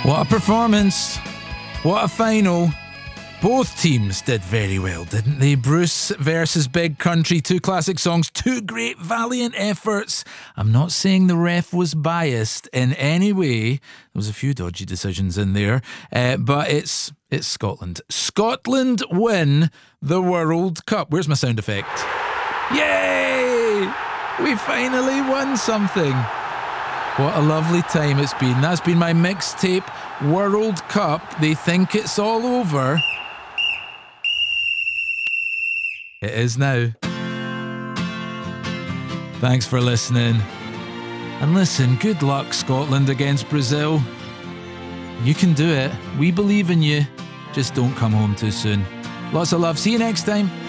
What a performance. What a final. Both teams did very well, didn't they? Bruce versus Big Country, two classic songs, two great valiant efforts. I'm not saying the ref was biased in any way. There was a few dodgy decisions in there, but it's Scotland. Scotland win the World Cup. Where's my sound effect? Yay! We finally won something. What a lovely time it's been. That's been my mixtape World Cup. They think it's all over. It is now. Thanks for listening. And listen, good luck, Scotland against Brazil. You can do it. We believe in you. Just don't come home too soon. Lots of love. See you next time.